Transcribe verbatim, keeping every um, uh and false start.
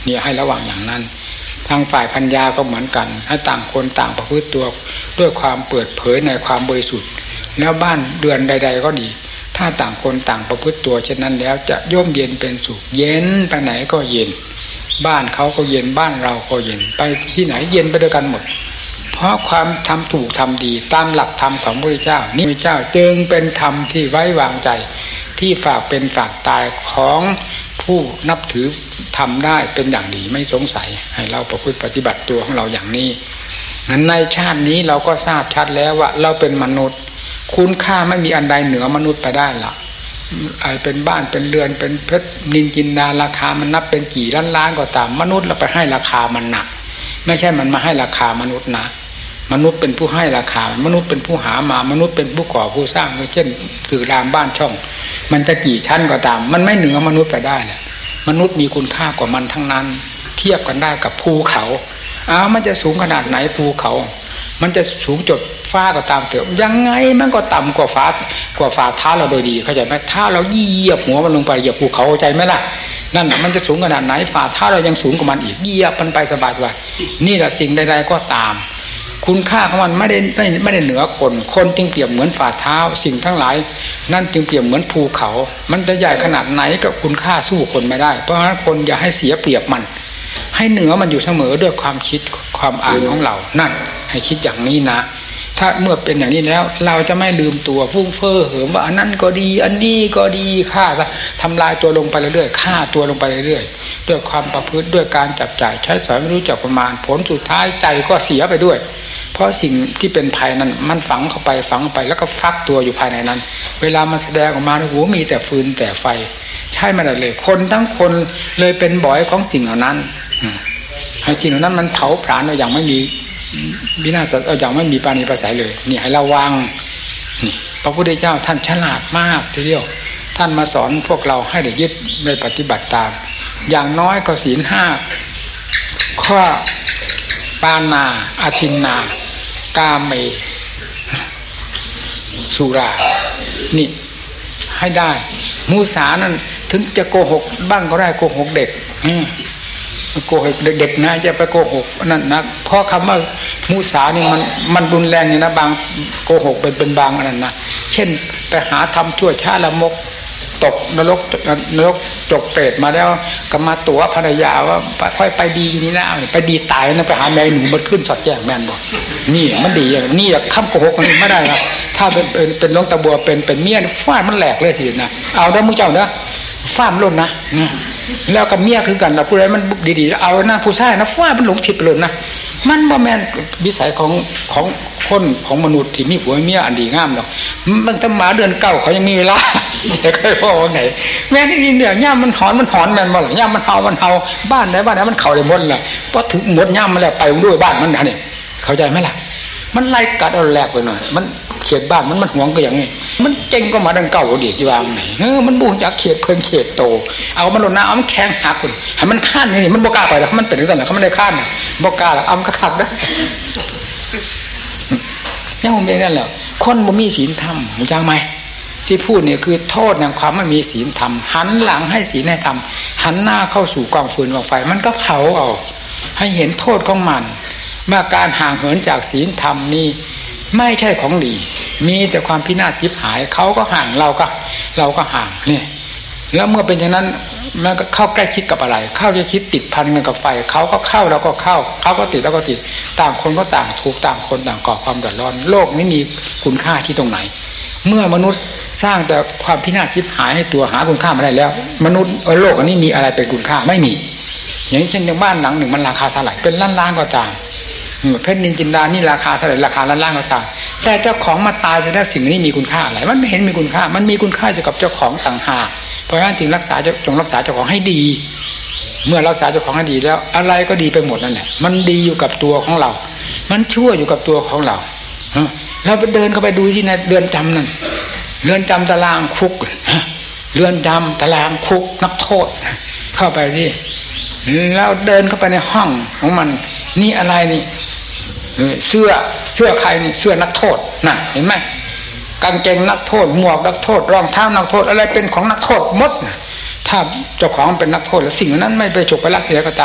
เนี่ยให้ระวังอย่างนั้นทางฝ่ายปัญญาก็เหมือนกันให้ต่างคนต่างประพฤติตัวด้วยความเปิดเผยในความบริสุทธิ์แล้วบ้านเรือนใดๆก็ดีถ้าต่างคนต่างประพฤติตัวเช่นนั้นแล้วจะย่มเย็นเป็นสุขเย็นไปไหนก็เย็นบ้านเขาก็เย็นบ้านเราก็เย็นไปที่ไหนเย็นไปด้วยกันหมดเพราะความทำถูกทำดีตามหลักธรรมของพระพุทธเจ้านี่พระเจ้าจึงเป็นธรรมที่ไว้วางใจที่ฝากเป็นฝากตายของผู้นับถือทำได้เป็นอย่างดีไม่สงสัยให้เราประพฤติปฏิบัติตัวของเราอย่างนี้งั้นในชาตินี้เราก็ทราบชัดแล้วว่าเราเป็นมนุษย์คุณค่าไม่มีอันใดเหนือมนุษย์ไปได้ละไอ้เป็นบ้านเป็นเรือนเป็นเพชรนินจินดาราคามันนับเป็นกี่ล้านล้านก็ตามมนุษย์เราไปให้ราคามันหนักไม่ใช่มันมาให้ราคามนุษย์นะมนุษย์เป็นผู้ให้ราคามนุษย์เป็นผู้หามามนุษย์เป็นผู้ก่อผู้สร้างเช่นคือรามบ้านช่องมันจะกี่ชั้นก็ตามมันไม่เหนือมนุษย์ไปได้แหละมนุษย์มีคุณค่ากว่ามันทั้งนั้นเทียบกันได้กับภูเขาอ้าวมันจะสูงขนาดไหนภูเขามันจะสูงจดฟ้าก็ตามเถอะยังไงมันก็ต่ำกว่าฟ้ากว่าฝ่าเท้าเราโดยดีเข้าใจไหมถ้าเราเหยียบหัวมันลงไปเหยียบภูเขาเข้าใจไหมล่ะนั่นมันจะสูงขนาดไหนฝ่าเท้าเรายังสูงกว่ามันอีกเหยียบมันไปสบายว่านี่แหละสิ่งใดๆก็ตามคุณค่าของมันไม่ได้ไม่ไม่ได้เหนือคนคนจึงเปรียบเหมือนฝ่าเท้าสิ่งทั้งหลายนั่นจึงเปรียบเหมือนภูเขามันจะใหญ่ขนาดไหนกับคุณค่าสู้คนไม่ได้เพราะฉะนั้นคนอย่าให้เสียเปรียบมันให้เหนือมันอยู่เสมอด้วยความคิดความอ่านของเรานั่นให้คิดอย่างนี้นะถ้าเมื่อเป็นอย่างนี้แล้วเราจะไม่ลืมตัวฟุ้งเฟ้อเหิมว่าอันนั้นก็ดีอันนี้ก็ดีฆ่าทำลายตัวลงไปเรื่อยๆฆ่าตัวลงไปเรื่อยๆด้วยความประพฤติด้วยการจับจ่ายใช้สอยไม่รู้จักประมาณผลสุดท้ายใจก็เสียไปด้วยเพราะสิ่งที่เป็นภัยนั้นมันฝังเข้าไปฝังเข้าไปแล้วก็ฟักตัวอยู่ภายในนั้นเวลามันแสดงออกมาโอ้โหมีแต่ฟืนแต่ไฟใช่ไม่ได้เลยคนทั้งคนเลยเป็นบ่อยของสิ่งเหล่านั้นให้สิ่งเหล่านั้นมันเผาผลาญเราอย่างไม่มีวินาศเอาอย่างไม่มีปาณีประสัยเลยนี่ให้ระวังนี่พระพุทธเจ้าท่านฉลาดมากทีเดียวท่านมาสอนพวกเราให้ได้ยึดได้ปฏิบัติตามอย่างน้อยก็ศีลห้าข้อปานาอาทินนากาเมสุรานี่ให้ได้มุสานั้นถึงจะโกหกบ้างก็ได้โกหกเด็กโกหกเด็กๆนะจะไปโกหกนั่นนะเพราะคำว่ามุสานี่มันมันรุนแรงอย่างนะบางโกหกเป็นเป็นบางอันนั้นนะเช่นไปหาทำชั่วช้าละมกตกนรกนรกจกเปรตมาแล้วก็มาตัวภรรยาว่าค่อยไปดีนี่นะไปดีตายนะไปหาแม่หนูมันขึ้นสอดแจ้งแม่นบอกนี่มันดีอย่างนี่คำโกหกมันไม่ได้นะถ้าเป็นเป็นน้องตะบัวเป็นเป็นเมียฟาดมันแหลกเลยทีนะเอาได้มึงเจ้าเนอะฟาดล้นนะแล้วกับเมียคือกันนะผู้ใดมันดีๆเอาหน้าผู้ชายนะฟาดมันหลงทิพย์เลยนะมันบ่แม่นวิสัยของของคนของมนุษย์ที่มีผัวเมียอันดีงามหรอกมันถ้าหมาเดือนเก้าเขายังมีเวลาจะเคยบอกว่าไงแม่นี่เนี่ยย่ามมันหอนมันหอนแม่นบ่หรอย่ามมันเฮามันเฮาบ้านไหนบ้านไหนมันเข่าเลยหมดแหละพอถึงหมดย่ามมันแล้วไปด้วยบ้านมันนะเนี่ยเข้าใจไหมล่ะมันไล่กัดเอาแหลกไปหน่อยมันเขตบ้านมันมันหวงก็อย่างนี้มันเก่งก็มาดังเก่าดีจีวางไหนเออมันบูจากเขตเพิ่นเขตโตเอามันหล่นน้ำเอามันแข็งหักคนให้มันข้านนี่มันบกล้าไปแล้วมันเป็นอย่างนั้นเขาไม่ได้ข้านบกล้าแล้วเอามันก็ขัดนะนี่ผมเป็นนั่นแหละคนบ่มีศีลธรรมเห็นจังไหมที่พูดเนี่ยคือโทษแห่งความไม่มีศีลธรรมหันหลังให้ศีลให้ธรรมหันหน้าเข้าสู่กองฟืนกองไฟมันก็เผาเอาให้เห็นโทษของมันว่าการห่างเหินจากศีลธรรมนี่ไม่ใช่ของดีมีแต่ความพินาศจิบหายเขาก็ห่างเราก็เราก็ห่างเนี่ยแล้วเมื่อเป็นอย่างนั้นมันก็เข้าใกล้ชิดกับอะไรเข้าใกล้ชิดติดพันกันกับไฟเขาก็เข้าเราก็เข้าเขาก็ติดแล้วก็ติดต่างคนก็ต่างทุกข์ต่างคนต่างก่อความเดือดร้อนโลกนี้มีคุณค่าที่ตรงไหนเมื่อมนุษย์สร้างแต่ความพินาศจิบหายให้ตัวหาคุณค่าไม่ได้แล้วมนุษย์โลกอันนี้มีอะไรเป็นคุณค่าไม่มีอย่างเช่นอย่างบ้านหลังหนึ่งมันราคาเท่าไหร่เป็นล้านล้านก็ตามเพชรนินจินดานี่ราคาเท่าไหร่ราคาล้านล้านก็ตามแต่เจ้าของมาตายจะได้สิ่งนี้มีคุณค่าอะไรมันไม่เห็นมีคุณค่ามันมีคุณค่าเกี่ยวกับเจ้าของต่างหากเพราะฉะนั้นจึงรักษาจงรักษาเจ้าของให้ดีเมื่อรักษาเจ้าของให้ดีแล้วอะไรก็ดีไปหมดนั่นแหละมันดีอยู่กับตัวของเรามันชั่วอยู่กับตัวของเราเราไปเดินเข้าไปดูที่ในเรือนจำนั่นเรือนจำตารางคุกเรือนจำตารางคุกนักโทษเข้าไปที่แล้วเดินเข้าไปในห้องของมันนี่อะไรนี่เสื้อเสื้อใครนี่เสื้อนักโทษน่ะเห็นไหมกางเกงนักโทษหมวกนักโทษรองเท้านักโทษอะไรเป็นของนักโทษหมดถ้าเจ้าของเป็นนักโทษแล้วสิ่งนั้นไม่ไปฉกไปลักเสียก็ตาม